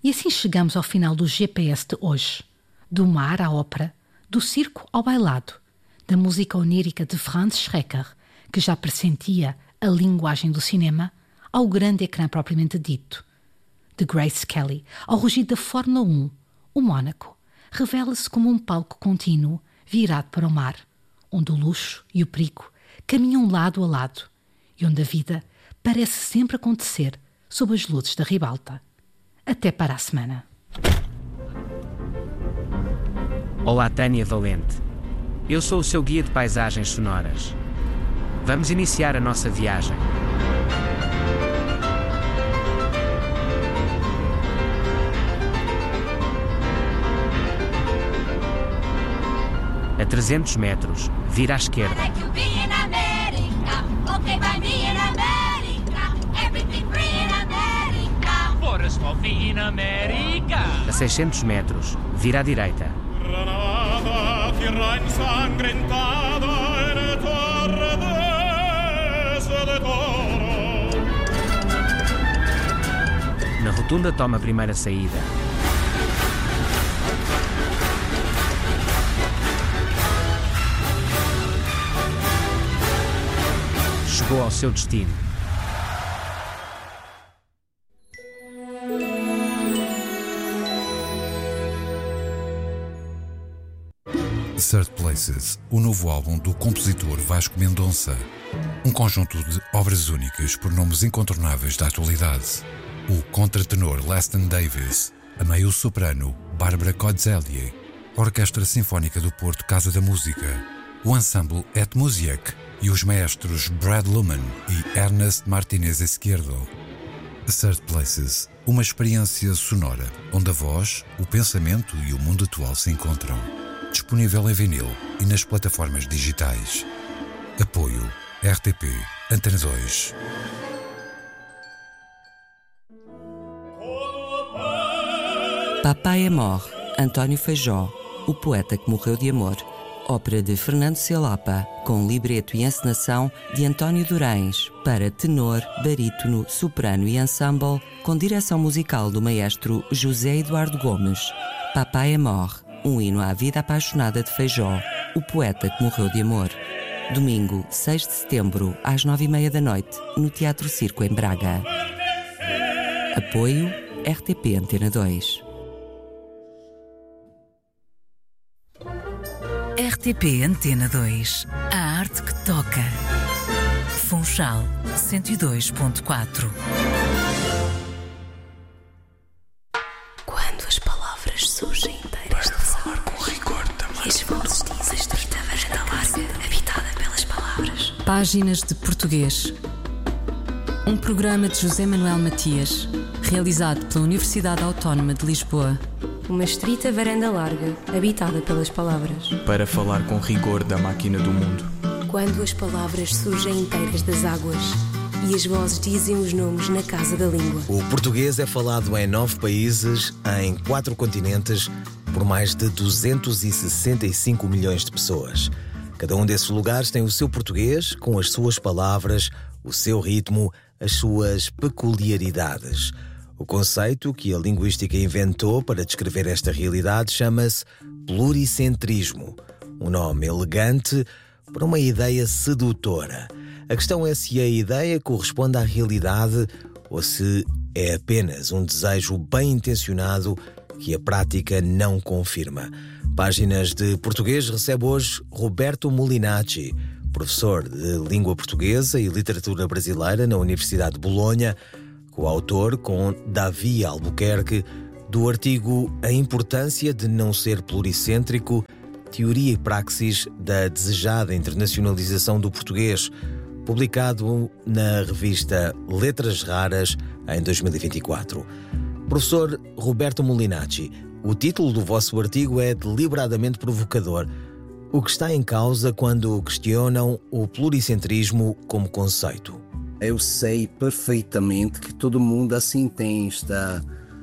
E assim chegamos ao final do GPS de hoje. Do mar à ópera, do circo ao bailado, da música onírica de Franz Schreker, que já pressentia a linguagem do cinema, ao grande ecrã propriamente dito. De Grace Kelly ao rugido da Fórmula 1, o Mónaco revela-se como um palco contínuo virado para o mar, onde o luxo e o perigo caminham lado a lado e onde a vida parece sempre acontecer sob as luzes da ribalta. Até para a semana. Olá, Tânia Valente. Eu sou o seu guia de paisagens sonoras. Vamos iniciar a nossa viagem. A 300 metros, vira à esquerda. A 600 metros, vira à direita. Na rotunda toma a primeira saída. Chegou ao seu destino. Third Places, o novo álbum do compositor Vasco Mendonça. Um conjunto de obras únicas por nomes incontornáveis da atualidade. O contratenor Leston Davis, a meio-soprano Bárbara Kozelje, a Orquestra Sinfónica do Porto Casa da Música, o ensemble Et Musiek e os maestros Brad Luman e Ernest Martínez Izquierdo. Third Places, uma experiência sonora onde a voz, o pensamento e o mundo atual se encontram. Disponível em vinil e nas plataformas digitais. Apoio RTP Antena 2. Papai é Mort, António Feijó, o poeta que morreu de amor. Ópera de Fernando Silapa, com libreto e encenação de António Durães, para tenor, barítono, soprano e ensemble, com direção musical do maestro José Eduardo Gomes. Papai é Mort, um hino à vida apaixonada de Feijó, o poeta que morreu de amor. Domingo, 6 de setembro, às 9h30 da noite, no Teatro Circo, em Braga. Apoio RTP Antena 2. RTP Antena 2. A arte que toca. Funchal 102.4. Quando as palavras surgem inteiras de falar com rigor também. E as vozes dizem estrita varanda larga, habitada pelas palavras. Páginas de Português. Um programa de José Manuel Matias, realizado pela Universidade Autónoma de Lisboa. Uma estrita varanda larga, habitada pelas palavras. Para falar com rigor da máquina do mundo. Quando as palavras surgem inteiras das águas e as vozes dizem os nomes na casa da língua. O português é falado em 9 países, em 4 continentes, por mais de 265 milhões de pessoas. Cada um desses lugares tem o seu português, com as suas palavras, o seu ritmo, as suas peculiaridades. O conceito que a linguística inventou para descrever esta realidade chama-se pluricentrismo, um nome elegante para uma ideia sedutora. A questão é se a ideia corresponde à realidade ou se é apenas um desejo bem intencionado que a prática não confirma. Páginas de Português recebe hoje Roberto Molinacci, professor de Língua Portuguesa e Literatura Brasileira na Universidade de Bolonha, coautor com Davi Albuquerque do artigo A Importância de Não Ser Pluricêntrico, Teoria e Praxis da Desejada Internacionalização do Português, publicado na revista Letras Raras em 2024. Professor Roberto Molinacci, o título do vosso artigo é deliberadamente provocador. O que está em causa quando questionam o pluricentrismo como conceito? Eu sei perfeitamente que todo mundo assim tem esta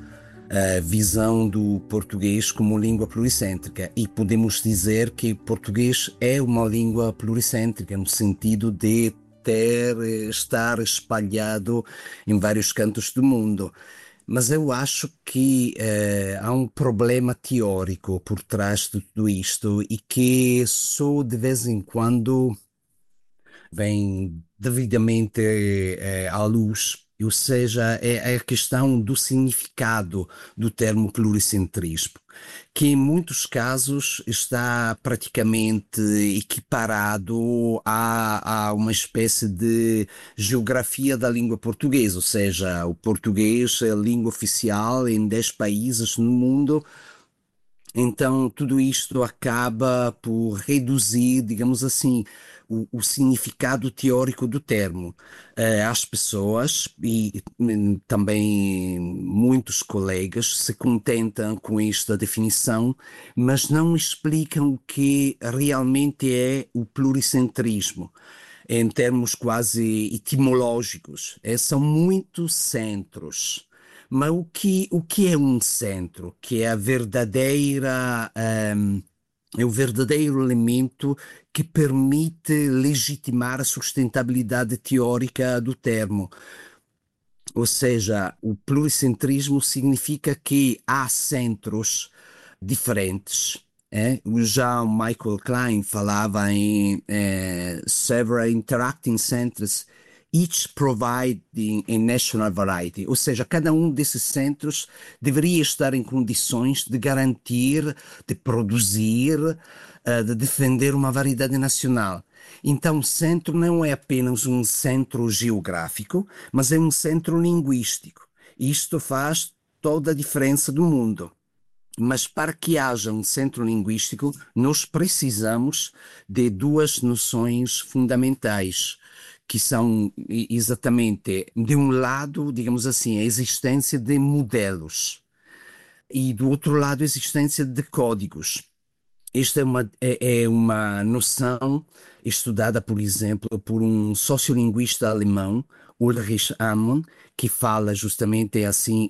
visão do português como língua pluricêntrica, e podemos dizer que português é uma língua pluricêntrica no sentido de estar espalhado em vários cantos do mundo. Mas eu acho que há um problema teórico por trás de tudo isto e que só de vez em quando vem devidamente à luz, ou seja, é a questão do significado do termo pluricentrismo, que em muitos casos está praticamente equiparado a uma espécie de geografia da língua portuguesa, ou seja, o português é a língua oficial em 10 países no mundo. Então, tudo isto acaba por reduzir, digamos assim, o significado teórico do termo. As pessoas e também muitos colegas se contentam com esta definição, mas não explicam o que realmente é o pluricentrismo, em termos quase etimológicos. São muitos centros. Mas o que é um centro? Que é a verdadeira, é o verdadeiro elemento que permite legitimar a sustentabilidade teórica do termo. Ou seja, o pluricentrismo significa que há centros diferentes. Já o Michael Klein falava em several interacting centers, each providing a national variety, ou seja, cada um desses centros deveria estar em condições de garantir, de produzir, de defender uma variedade nacional. Então, o centro não é apenas um centro geográfico, mas é um centro linguístico. Isto faz toda a diferença do mundo. Mas para que haja um centro linguístico, nós precisamos de duas noções fundamentais, que são exatamente, de um lado, digamos assim, a existência de modelos e do outro lado a existência de códigos. Esta é uma noção estudada, por exemplo, por um sociolinguista alemão, Ulrich Ammon, que fala justamente assim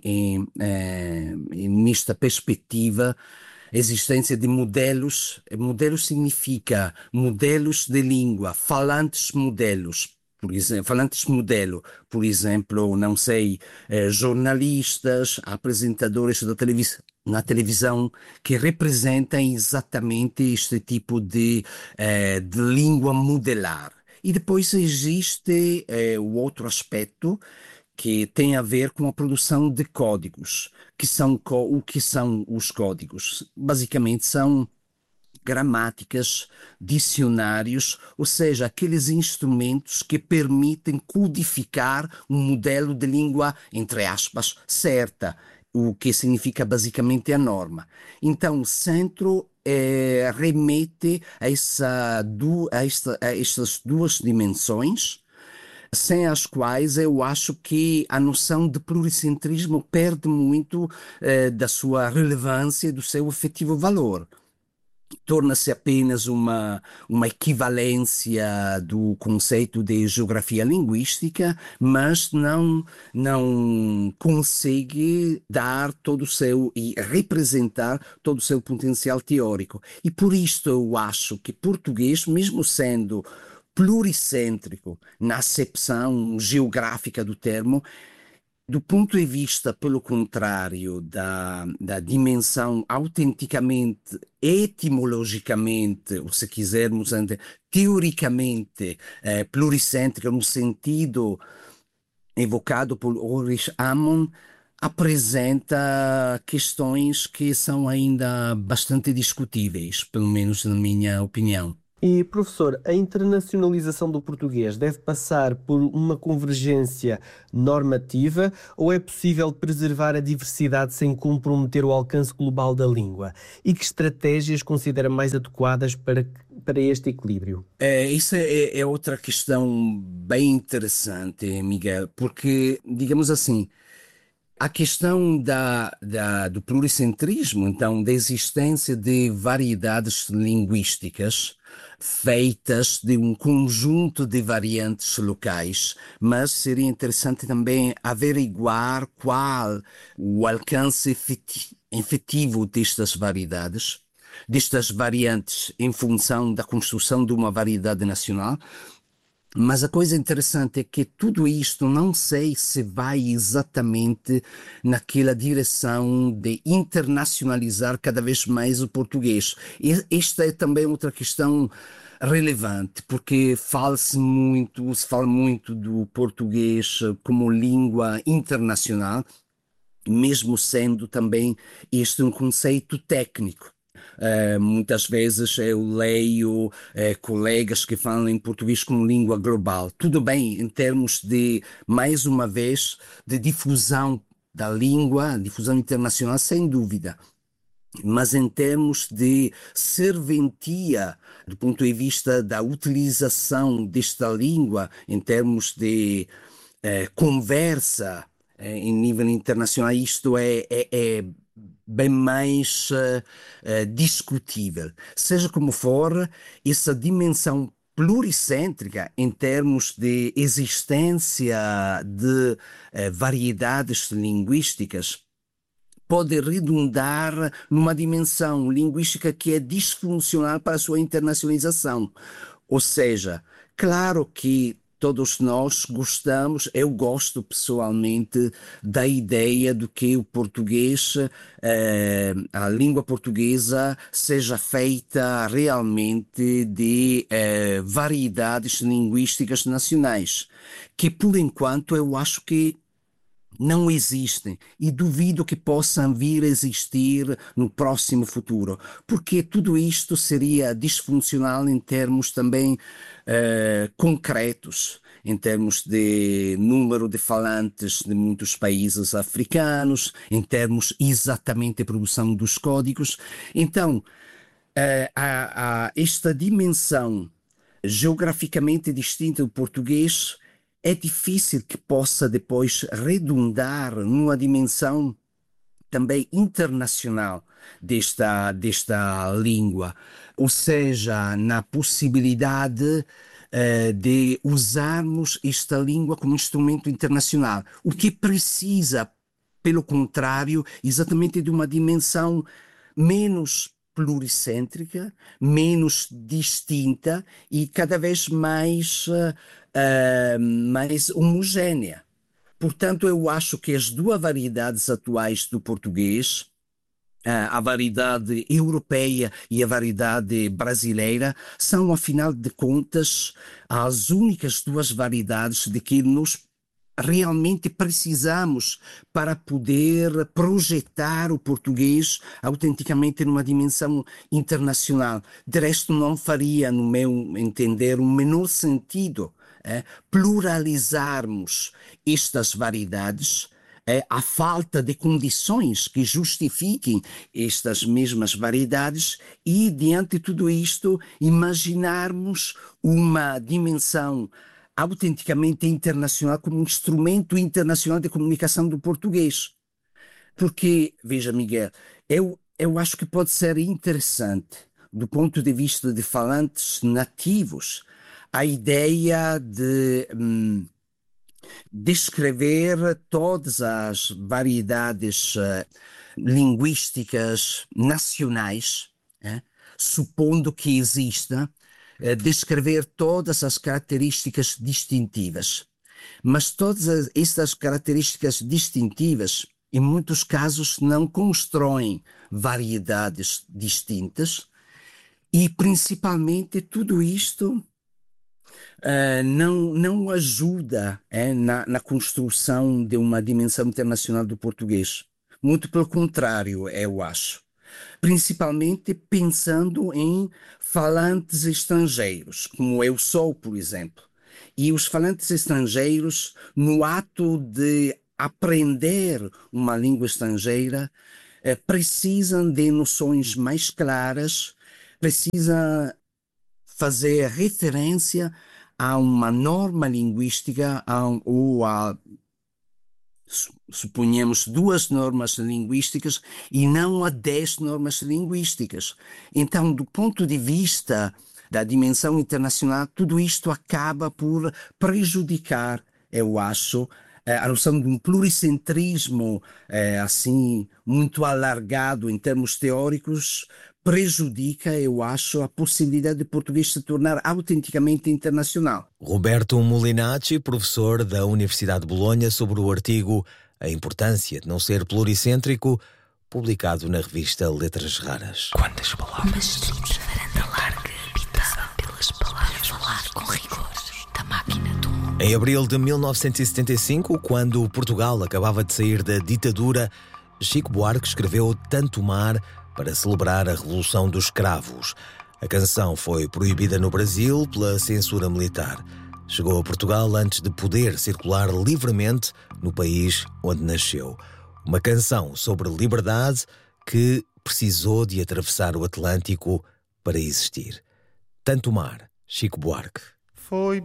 nesta perspectiva, existência de modelos. Modelos significa modelos de língua, falantes modelos. Por exemplo, falantes modelo, por exemplo, não sei, jornalistas, apresentadores na televisão, que representam exatamente este tipo de língua modelar. E depois existe o outro aspecto que tem a ver com a produção de códigos. O que são os códigos? Basicamente são gramáticas, dicionários, ou seja, aqueles instrumentos que permitem codificar um modelo de língua, entre aspas, certa, o que significa basicamente a norma. Então, o centro remete a estas duas dimensões, sem as quais eu acho que a noção de pluricentrismo perde muito da sua relevância, do seu efetivo valor. Torna-se apenas uma equivalência do conceito de geografia linguística, mas não consegue dar todo o seu e representar todo o seu potencial teórico. E por isto eu acho que português, mesmo sendo pluricêntrico na acepção geográfica do termo, do ponto de vista, pelo contrário, da dimensão autenticamente, etimologicamente, ou se quisermos, teoricamente, pluricêntrica, no sentido evocado por Ulrich Ammon, apresenta questões que são ainda bastante discutíveis, pelo menos na minha opinião. E, professor, a internacionalização do português deve passar por uma convergência normativa ou é possível preservar a diversidade sem comprometer o alcance global da língua? E que estratégias considera mais adequadas para este equilíbrio? Isso é outra questão bem interessante, Miguel, porque, digamos assim, a questão do pluricentrismo, então, da existência de variedades linguísticas feitas de um conjunto de variantes locais, mas seria interessante também averiguar qual o alcance efetivo destas variedades, destas variantes em função da construção de uma variedade nacional. Mas a coisa interessante é que tudo isto não sei se vai exatamente naquela direção de internacionalizar cada vez mais o português. E esta é também outra questão relevante, porque se fala muito do português como língua internacional, mesmo sendo também este um conceito técnico. Muitas vezes eu leio colegas que falam em português como língua global. Tudo bem, em termos de, mais uma vez, de difusão da língua, difusão internacional, sem dúvida. Mas em termos de serventia, do ponto de vista da utilização desta língua, em termos de conversa em nível internacional, isto é bem mais discutível. Seja como for, essa dimensão pluricêntrica em termos de existência de variedades linguísticas pode redundar numa dimensão linguística que é disfuncional para a sua internacionalização. Ou seja, claro que todos nós gostamos, eu gosto pessoalmente da ideia de que o português, a língua portuguesa, seja feita realmente de variedades linguísticas nacionais, que por enquanto eu acho que não existem e duvido que possam vir a existir no próximo futuro, porque tudo isto seria disfuncional em termos também concretos, em termos de número de falantes de muitos países africanos, em termos exatamente de produção dos códigos. Então, esta dimensão geograficamente distinta do português é difícil que possa depois redundar numa dimensão também internacional desta língua, ou seja, na possibilidade de usarmos esta língua como instrumento internacional, o que precisa, pelo contrário, exatamente de uma dimensão menos pluricêntrica, menos distinta e cada vez mais homogénea. Portanto, eu acho que as duas variedades atuais do português, a variedade europeia e a variedade brasileira, são, afinal de contas, as únicas duas variedades de que nós realmente precisamos para poder projetar o português autenticamente numa dimensão internacional. De resto, não faria, no meu entender, o menor sentido pluralizarmos estas variedades, a falta de condições que justifiquem estas mesmas variedades e, diante de tudo isto, imaginarmos uma dimensão autenticamente internacional como um instrumento internacional de comunicação do português. Porque, veja, Miguel, eu acho que pode ser interessante, do ponto de vista de falantes nativos, a ideia de descrever todas as variedades linguísticas nacionais, supondo que exista, descrever todas as características distintivas. Mas todas estas características distintivas, em muitos casos, não constroem variedades distintas e, principalmente, tudo isto não ajuda na construção de uma dimensão internacional do português. Muito pelo contrário, eu acho. Principalmente pensando em falantes estrangeiros, como eu sou, por exemplo. E os falantes estrangeiros, no ato de aprender uma língua estrangeira, precisam de noções mais claras, precisam fazer referência a uma norma linguística ou a, suponhamos, 2 normas linguísticas e não a 10 normas linguísticas. Então, do ponto de vista da dimensão internacional, tudo isto acaba por prejudicar, eu acho, a noção de um pluricentrismo assim muito alargado em termos teóricos, prejudica, eu acho, a possibilidade de português se tornar autenticamente internacional. Roberto Molinacci, professor da Universidade de Bolonha, sobre o artigo A Importância de Não Ser Pluricêntrico, publicado na revista Letras Raras. Quantas palavras? Varanda larga, habitada pelas palavras. Falar com rigor da máquina do mundo. Em abril de 1975, quando Portugal acabava de sair da ditadura, Chico Buarque escreveu Tanto Mar para celebrar a Revolução dos Cravos. A canção foi proibida no Brasil pela censura militar. Chegou a Portugal antes de poder circular livremente no país onde nasceu. Uma canção sobre liberdade que precisou de atravessar o Atlântico para existir. Tanto Mar, Chico Buarque. Foi